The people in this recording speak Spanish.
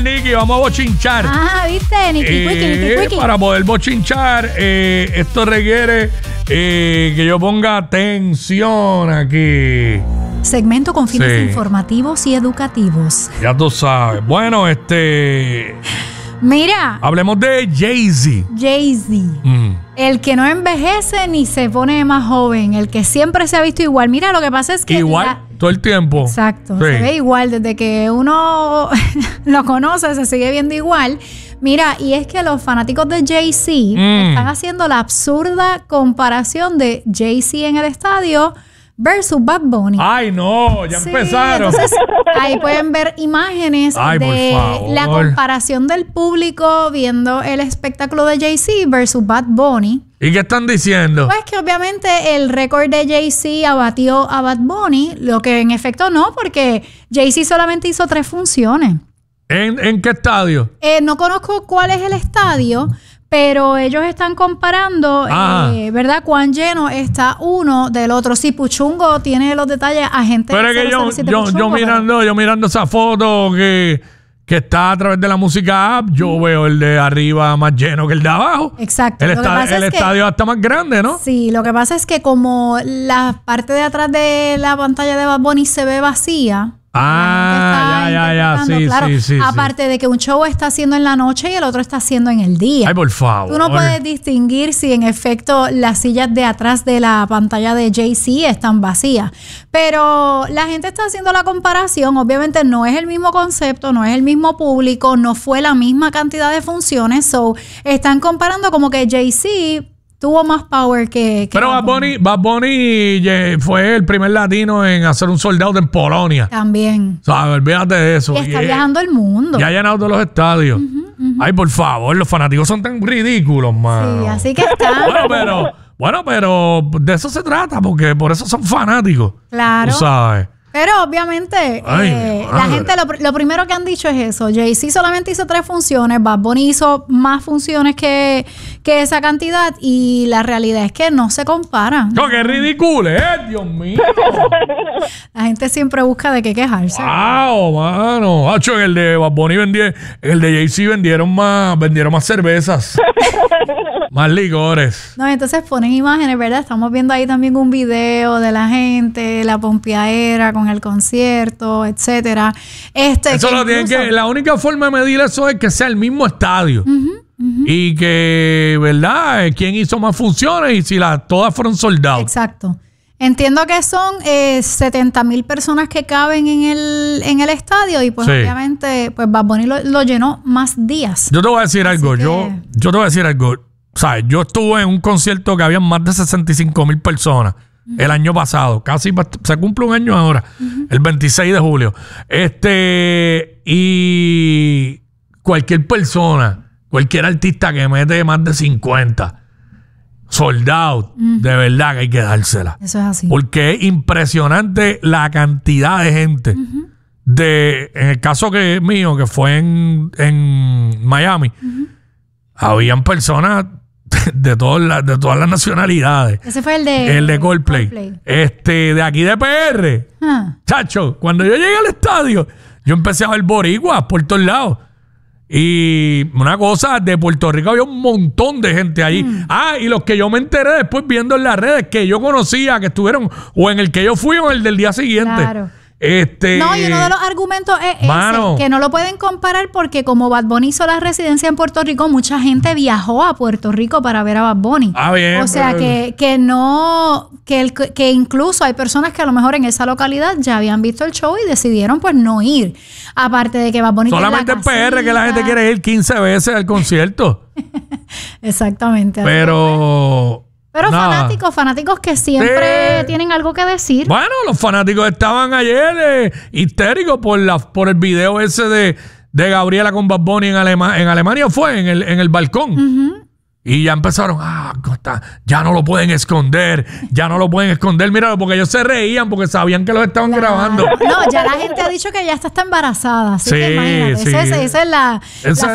Nicky, vamos a bochinchar. Ah, ¿viste? Nicky Quickie. Para poder bochinchar, esto requiere que yo ponga tensión aquí. Segmento con fines informativos y educativos. Ya tú sabes. Bueno, Mira. hablemos de Jay-Z. Jay-Z. El que no envejece ni se pone más joven. El que siempre se ha visto igual. Mira, lo que pasa es que... Igual, todo el tiempo. Exacto. Sí. Se ve igual. Desde que uno lo conoce, se sigue viendo igual. Mira, y es que los fanáticos de Jay-Z están haciendo la absurda comparación de Jay-Z en el estadio versus Bad Bunny. Ay, no, ya empezaron. Entonces, ahí pueden ver imágenes de la comparación del público viendo el espectáculo de Jay-Z versus Bad Bunny. ¿Y qué están diciendo? Pues que obviamente el récord de Jay-Z abatió a Bad Bunny, lo que en efecto no, porque Jay-Z solamente hizo 3 funciones. ¿En qué estadio? No conozco cuál es el estadio, pero ellos están comparando, ¿verdad? Cuán lleno está uno del otro. Sí, Puchungo tiene los detalles a gente. Pero es que yo mirando esa foto que está a través de la música app, yo veo el de arriba más lleno que el de abajo. Exacto. El estadio está más grande, ¿no? Sí, lo que pasa es que como la parte de atrás de la pantalla de Bad Bunny se ve vacía. Sí, claro, sí. Aparte de que un show está haciendo en la noche y el otro está haciendo en el día. Ay, por favor. Tú no puedes distinguir si en efecto las sillas de atrás de la pantalla de Jay-Z están vacías. Pero la gente está haciendo la comparación. Obviamente no es el mismo concepto, no es el mismo público, no fue la misma cantidad de funciones. So, están comparando como que Jay-Z tuvo más power que pero Bad Bunny fue el primer latino en hacer un sold out en Polonia. También. O sea, olvídate de eso. Y está viajando el mundo. Ya ha llenado todos los estadios. Ay, por favor, los fanáticos son tan ridículos, man. Sí, así que está. Bueno, pero de eso se trata, porque por eso son fanáticos. Claro. Tú sabes. Pero obviamente la gente lo primero que han dicho es eso. Jay-Z solamente hizo 3 funciones, Bad Bunny hizo más funciones que esa cantidad y la realidad es que no se comparan. No, qué ridículo, Dios mío. La gente siempre busca de qué quejarse. Wow, mano. Hacho, en el de Bad Bunny el de Jay-Z vendieron más cervezas. Más licores. No, entonces ponen imágenes, ¿verdad? Estamos viendo ahí también un video de la gente, la pompeadera con el concierto, etcétera. Eso lo tienen que... La única forma de medir eso es que sea el mismo estadio. Y que, ¿verdad? ¿Quién hizo más funciones? Y si todas fueron soldados. Exacto. Entiendo que son 70,000 personas que caben en el estadio y pues obviamente pues Bad Bunny lo llenó más días. Yo te voy a decir algo. Yo te voy a decir algo. ¿Sabes? Yo estuve en un concierto que había más de 65,000 personas el año pasado. Casi se cumple un año ahora. El 26 de julio. Y cualquier persona, cualquier artista que mete más de 50 soldados, de verdad que hay que dársela. Eso es así. Porque es impresionante la cantidad de gente. En el caso mío, que fue en Miami, habían personas de todas las nacionalidades. Ese fue el de Coldplay. De aquí de PR. Chacho, cuando yo llegué al estadio, yo empecé a ver boricuas por todos lados. Y una cosa, de Puerto Rico había un montón de gente allí. Y los que yo me enteré después viendo en las redes que yo conocía, que estuvieron o en el que yo fui o en el del día siguiente. Claro. No, y uno de los argumentos es ese, que no lo pueden comparar porque como Bad Bunny hizo la residencia en Puerto Rico, mucha gente viajó a Puerto Rico para ver a Bad Bunny. Bien, o sea, que incluso hay personas que a lo mejor en esa localidad ya habían visto el show y decidieron pues no ir. Aparte de que Bad Bunny solamente en PR que la gente quiere ir 15 veces al concierto. Exactamente. Pero fanáticos que siempre tienen algo que decir. Bueno, los fanáticos estaban ayer histéricos por el video ese de Gabriela con Bad Bunny en Alemania fue en el balcón. Y ya empezaron, ya no lo pueden esconder, míralo, porque ellos se reían porque sabían que los estaban grabando. No, ya la gente ha dicho que ya está embarazada, así que imagínate, esa es la